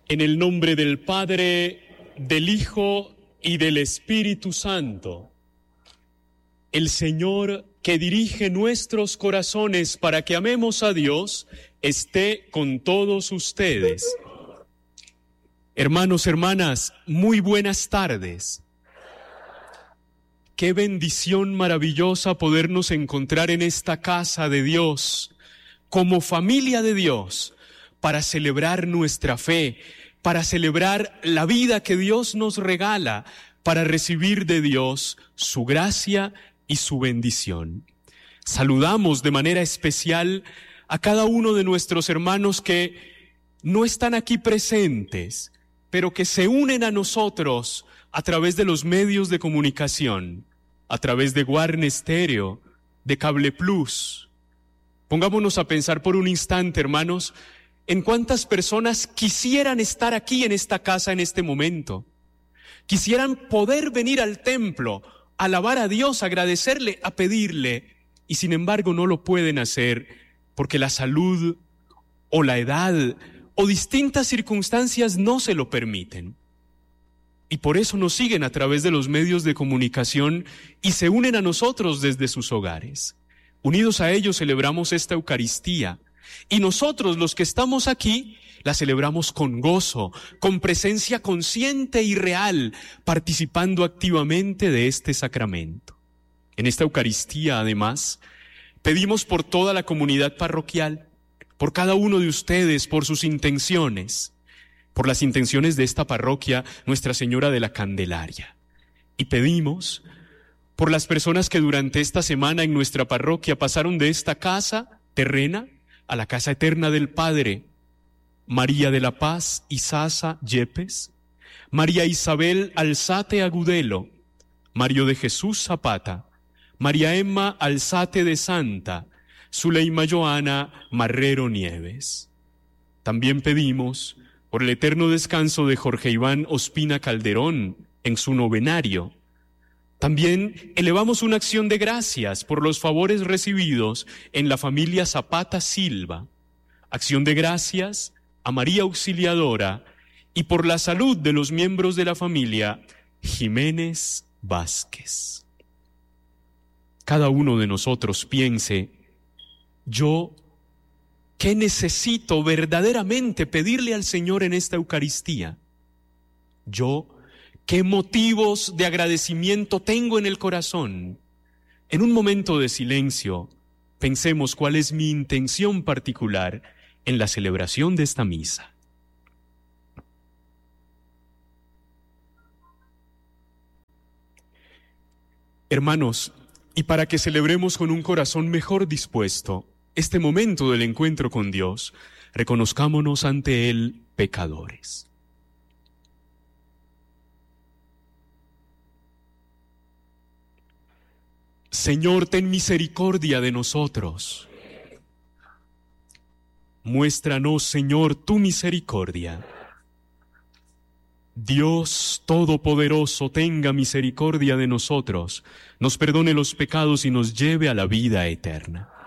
En el nombre del Padre, del Hijo y del Espíritu Santo. El Señor, que dirige nuestros corazones para que amemos a Dios, esté con todos ustedes. Hermanos, hermanas, muy buenas tardes. Qué bendición maravillosa podernos encontrar en esta casa de Dios, como familia de Dios, para celebrar nuestra fe, para celebrar la vida que Dios nos regala, para recibir de Dios su gracia y su bendición. Saludamos de manera especial a cada uno de nuestros hermanos que no están aquí presentes, pero que se unen a nosotros a través de los medios de comunicación, a través de Guarne Stereo, de Cable Plus. Pongámonos a pensar por un instante, hermanos, en cuántas personas quisieran estar aquí en esta casa en este momento. Quisieran poder venir al templo, alabar a Dios, agradecerle, a pedirle, y sin embargo no lo pueden hacer porque la salud o la edad o distintas circunstancias no se lo permiten. Y por eso nos siguen a través de los medios de comunicación y se unen a nosotros desde sus hogares. Unidos a ellos celebramos esta Eucaristía. Y nosotros, los que estamos aquí, la celebramos con gozo, con presencia consciente y real, participando activamente de este sacramento. En esta Eucaristía, además, pedimos por toda la comunidad parroquial, por cada uno de ustedes, por sus intenciones, por las intenciones de esta parroquia, Nuestra Señora de la Candelaria. Y pedimos por las personas que durante esta semana en nuestra parroquia pasaron de esta casa terrena a la casa eterna del Padre: María de la Paz Isaza Yepes, María Isabel Alzate Agudelo, Mario de Jesús Zapata, María Emma Alzate de Santa, Zuleima Joana Marrero Nieves. También pedimos por el eterno descanso de Jorge Iván Ospina Calderón en su novenario. También elevamos una acción de gracias por los favores recibidos en la familia Zapata Silva. Acción de gracias a María Auxiliadora y por la salud de los miembros de la familia Jiménez Vázquez. Cada uno de nosotros piense: yo, ¿qué necesito verdaderamente pedirle al Señor en esta Eucaristía? Yo, ¿qué motivos de agradecimiento tengo en el corazón? En un momento de silencio, pensemos cuál es mi intención particular en la celebración de esta misa. Hermanos, y para que celebremos con un corazón mejor dispuesto este momento del encuentro con Dios, reconozcámonos ante Él pecadores. Señor, ten misericordia de nosotros. Muéstranos, Señor, tu misericordia. Dios Todopoderoso, tenga misericordia de nosotros, nos perdone los pecados y nos lleve a la vida eterna.